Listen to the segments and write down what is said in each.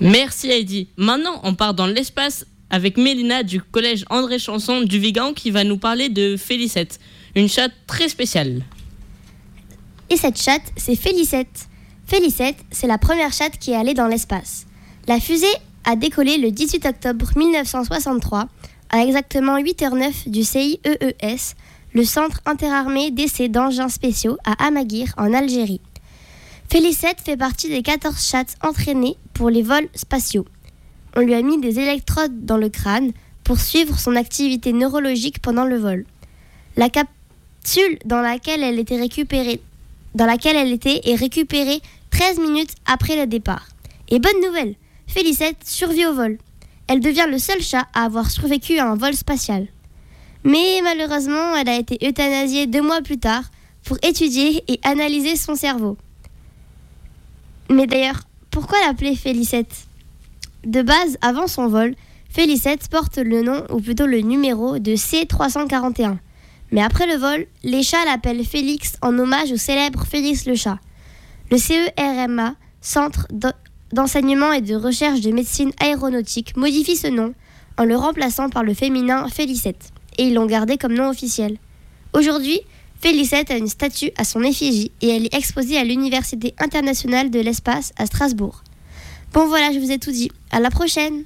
Merci Heidi. Maintenant, on part dans l'espace avec Mélina du collège André Chanson du Vigan qui va nous parler de Félicette, une chatte très spéciale. Et cette chatte, c'est Félicette. Félicette, c'est la première chatte qui est allée dans l'espace. La fusée a décollé le 18 octobre 1963 à exactement 8h09 du CIEES, le Centre interarmé d'essai d'engins spéciaux à Amaguir en Algérie. Félicette fait partie des 14 chattes entraînées pour les vols spatiaux. On lui a mis des électrodes dans le crâne pour suivre son activité neurologique pendant le vol. La capsule dans laquelle elle était est récupérée 13 minutes après le départ. Et bonne nouvelle, Félicette survit au vol. Elle devient le seul chat à avoir survécu à un vol spatial. Mais malheureusement, elle a été euthanasiée 2 mois plus tard pour étudier et analyser son cerveau. Mais d'ailleurs, pourquoi l'appeler Félicette ? De base, avant son vol, Félicette porte le nom, ou plutôt le numéro, de C341. Mais après le vol, les chats l'appellent Félix en hommage au célèbre Félix le chat. Le CERMA, Centre d'enseignement et de recherche de médecine aéronautique, modifie ce nom en le remplaçant par le féminin Félicette. Et ils l'ont gardé comme nom officiel. Aujourd'hui, Félicette a une statue à son effigie et elle est exposée à l'Université internationale de l'espace à Strasbourg. Bon voilà, je vous ai tout dit. À la prochaine.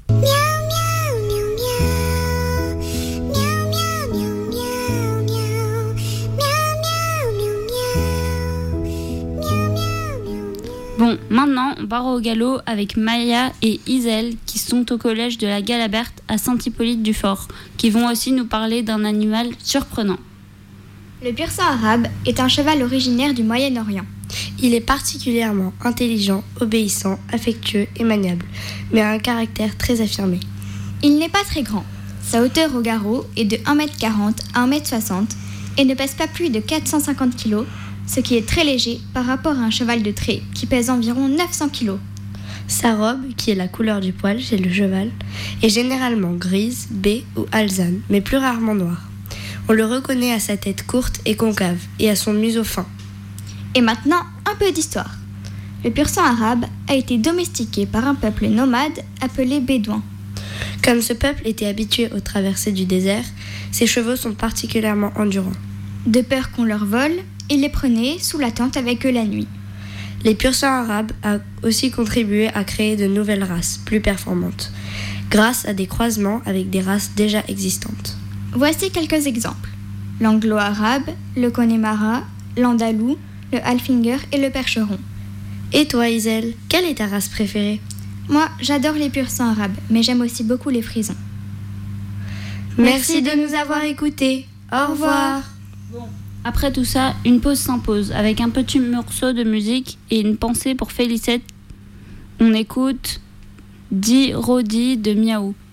Bon, maintenant, on part au galop avec Maya et Isel qui sont au collège de la Galaberte à Saint-Hippolyte-du-Fort, qui vont aussi nous parler d'un animal surprenant. Le pur-sang arabe est un cheval originaire du Moyen-Orient. Il est particulièrement intelligent, obéissant, affectueux et maniable, mais a un caractère très affirmé. Il n'est pas très grand. Sa hauteur au garrot est de 1m40 à 1m60 et ne pèse pas plus de 450 kg, ce qui est très léger par rapport à un cheval de trait qui pèse environ 900 kg. Sa robe, qui est la couleur du poil chez le cheval, est généralement grise, baie ou alezane, mais plus rarement noire. On le reconnaît à sa tête courte et concave et à son museau fin. Et maintenant, un peu d'histoire. Le pur-sang arabe a été domestiqué par un peuple nomade appelé Bédouin. Comme ce peuple était habitué aux traversées du désert, ses chevaux sont particulièrement endurants. De peur qu'on leur vole, ils les prenaient sous la tente avec eux la nuit. Les pur-sang arabes ont aussi contribué à créer de nouvelles races, plus performantes, grâce à des croisements avec des races déjà existantes. Voici quelques exemples. L'anglo-arabe, le connemara, l'andalou, le halfinger et le percheron. Et toi, Isel, quelle est ta race préférée ? Moi, j'adore les pur-sang arabes, mais j'aime aussi beaucoup les frisons. Merci de nous avoir écoutés. Au revoir. Bon, après tout ça, une pause s'impose avec un petit morceau de musique et une pensée pour Félicette. On écoute Di Rodi de Miaou.